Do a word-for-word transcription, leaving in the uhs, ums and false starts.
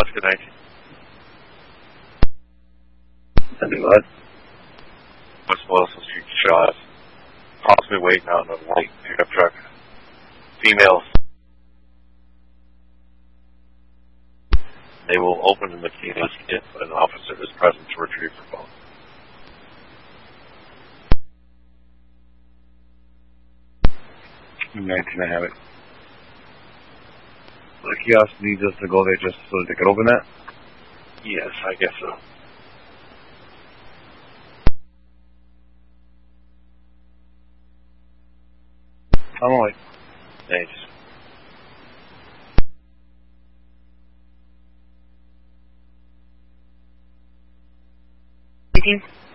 Good night. Sending what? West Wilson Street, Shaw's. Possibly waiting on a white pickup truck. Females. They will open the key if an officer is present to retrieve the phone. nineteen, I have it. The kiosk needs us to go there just so they can open that? Yes, I guess so. I'm on. Thanks. Speaking.